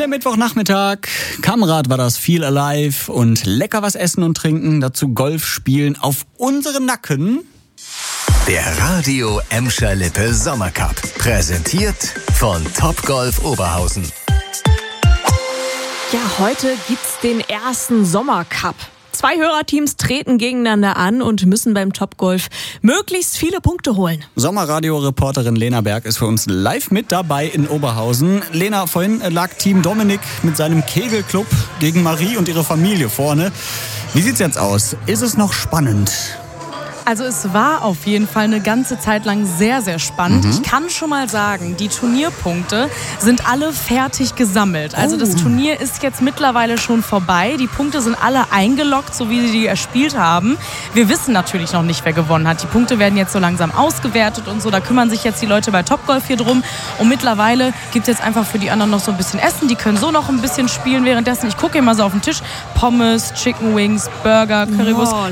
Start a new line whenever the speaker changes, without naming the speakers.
der Mittwochnachmittag. Kamrad war das, viel alive und lecker was essen und trinken, dazu Golf spielen auf unserem Nacken.
Der Radio Emscher Lippe Sommercup, präsentiert von Topgolf Oberhausen.
Ja, heute gibt's den ersten Sommercup. 2 Hörerteams treten gegeneinander an und müssen beim Topgolf möglichst viele Punkte holen.
Sommerradio-Reporterin Lena Berg ist für uns live mit dabei in Oberhausen. Lena, vorhin lag Team Dominik mit seinem Kegelclub gegen Marie und ihre Familie vorne. Wie sieht's jetzt aus? Ist es noch spannend?
Also es war auf jeden Fall eine ganze Zeit lang sehr, sehr spannend. Ich kann schon mal sagen, die Turnierpunkte sind alle fertig gesammelt. Also das Turnier ist jetzt mittlerweile schon vorbei. Die Punkte sind alle eingeloggt, so wie sie die erspielt haben. Wir wissen natürlich noch nicht, wer gewonnen hat. Die Punkte werden jetzt so langsam ausgewertet und so. Da kümmern sich jetzt die Leute bei Topgolf hier drum. Und mittlerweile gibt es jetzt einfach für die anderen noch so ein bisschen Essen. Die können so noch ein bisschen spielen währenddessen. Ich gucke hier mal so auf den Tisch. Pommes, Chicken Wings, Burger, Currywurst.